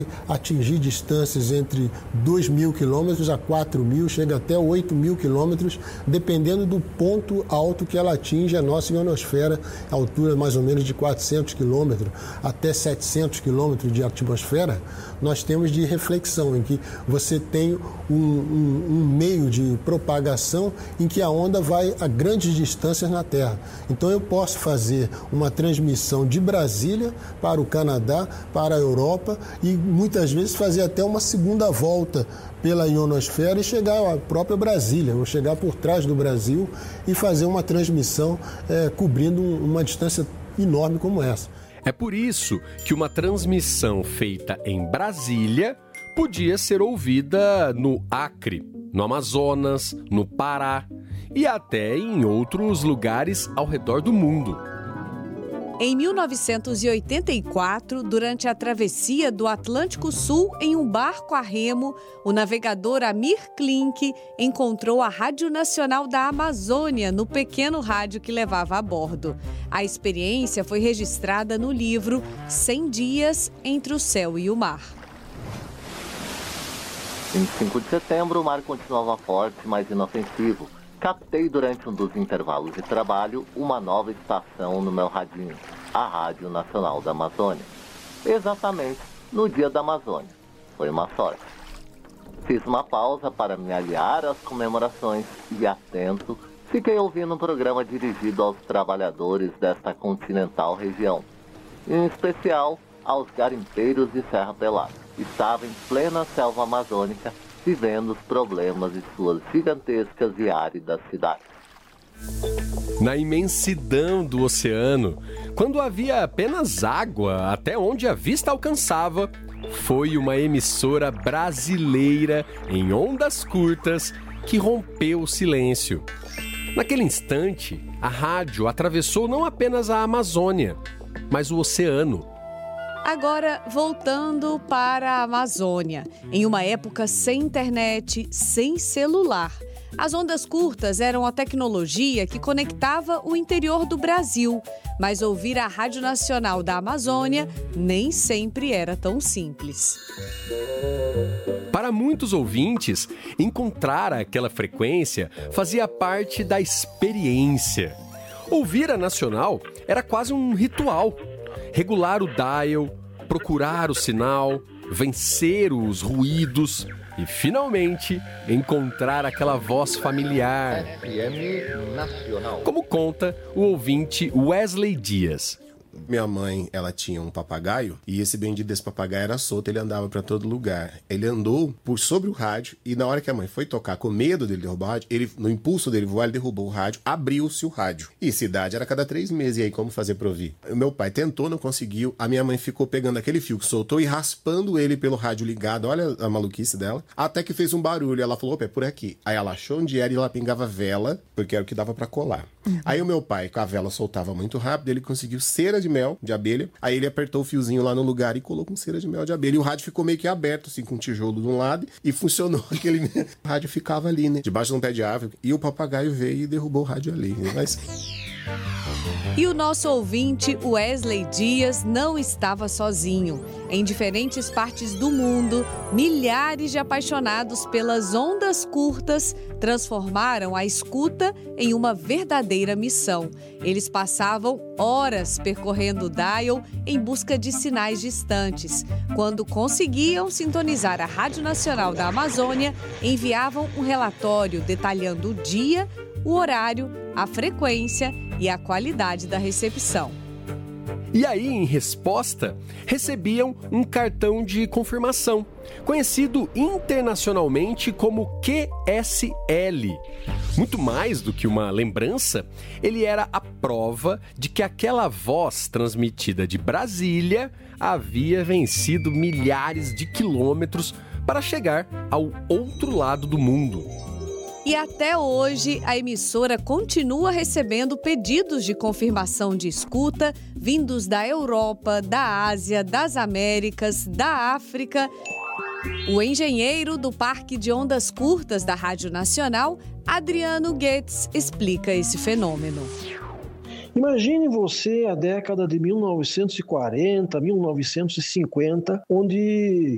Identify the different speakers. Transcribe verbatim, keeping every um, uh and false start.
Speaker 1: atingir distâncias entre dois mil quilômetros a quatro mil, chega até oito mil quilômetros, dependendo do ponto alto que ela atinge a nossa ionosfera, a altura mais ou menos de quatrocentos quilômetros até setecentos quilômetros de atmosfera. Nós temos de reflexão, em que você tem um, um, um meio de propagação em que a onda vai a grandes distâncias na Terra. Então eu posso fazer uma transmissão de Brasília para o Canadá, para a Europa e muitas vezes fazer até uma segunda volta pela ionosfera e chegar à própria Brasília, ou chegar por trás do Brasil e fazer uma transmissão é, cobrindo uma distância enorme como essa.
Speaker 2: É por isso que uma transmissão feita em Brasília podia ser ouvida no Acre, no Amazonas, no Pará e até em outros lugares ao redor do mundo.
Speaker 3: Em mil novecentos e oitenta e quatro, durante a travessia do Atlântico Sul em um barco a remo, o navegador Amir Klink encontrou a Rádio Nacional da Amazônia no pequeno rádio que levava a bordo. A experiência foi registrada no livro cem dias entre o céu e o mar.
Speaker 4: Em cinco de setembro, o mar continuava forte, mas inofensivo. Captei durante um dos intervalos de trabalho uma nova estação no meu radinho, a Rádio Nacional da Amazônia. Exatamente no dia da Amazônia. Foi uma sorte. Fiz uma pausa para me aliar às comemorações e, atento, fiquei ouvindo um programa dirigido aos trabalhadores desta continental região, em especial aos garimpeiros de Serra Pelada. Estava em plena selva amazônica, vivendo os problemas de suas gigantescas e áridas cidades.
Speaker 2: Na imensidão do oceano, quando havia apenas água até onde a vista alcançava, foi uma emissora brasileira em ondas curtas que rompeu o silêncio. Naquele instante, a rádio atravessou não apenas a Amazônia, mas o oceano.
Speaker 3: Agora, voltando para a Amazônia, em uma época sem internet, sem celular. As ondas curtas eram a tecnologia que conectava o interior do Brasil, mas ouvir a Rádio Nacional da Amazônia nem sempre era tão simples.
Speaker 2: Para muitos ouvintes, encontrar aquela frequência fazia parte da experiência. Ouvir a Nacional era quase um ritual. Regular o dial, procurar o sinal, vencer os ruídos e, finalmente, encontrar aquela voz familiar.
Speaker 4: F M Nacional.
Speaker 2: Como conta o ouvinte Wesley Dias.
Speaker 5: Minha mãe, ela tinha um papagaio e esse bendito desse papagaio era solto, ele andava pra todo lugar. Ele andou por sobre o rádio e na hora que a mãe foi tocar, com medo dele derrubar o rádio, ele, no impulso dele voar, ele derrubou o rádio, abriu-se o rádio. E cidade era a cada três meses, e aí como fazer pra ouvir? O meu pai tentou, não conseguiu, a minha mãe ficou pegando aquele fio que soltou e raspando ele pelo rádio ligado, olha a maluquice dela, até que fez um barulho, ela falou, opa, é por aqui. Aí ela achou onde era e ela pingava vela, porque era o que dava pra colar. Uhum. Aí o meu pai, com a vela soltava muito rápido, ele conseguiu cera de mel de abelha, aí ele apertou o fiozinho lá no lugar e colocou cera de mel de abelha, e o rádio ficou meio que aberto, assim, com um tijolo de um lado, e funcionou aquele... O rádio ficava ali, né, debaixo de um pé de árvore, e o papagaio veio e derrubou o rádio ali, mas...
Speaker 3: E o nosso ouvinte, Wesley Dias, não estava sozinho. Em diferentes partes do mundo, milhares de apaixonados pelas ondas curtas transformaram a escuta em uma verdadeira missão. Eles passavam horas percorrendo o dial em busca de sinais distantes. Quando conseguiam sintonizar a Rádio Nacional da Amazônia, enviavam um relatório detalhando o dia, o horário, a frequência e a qualidade da recepção.
Speaker 2: E aí, em resposta, recebiam um cartão de confirmação, conhecido internacionalmente como Q S L. Muito mais do que uma lembrança, ele era a prova de que aquela voz transmitida de Brasília havia vencido milhares de quilômetros para chegar ao outro lado do mundo.
Speaker 3: E até hoje, a emissora continua recebendo pedidos de confirmação de escuta vindos da Europa, da Ásia, das Américas, da África. O engenheiro do Parque de Ondas Curtas da Rádio Nacional, Adriano Goetz, explica esse fenômeno.
Speaker 6: Imagine você a década de mil novecentos e quarenta, mil novecentos e cinquenta, onde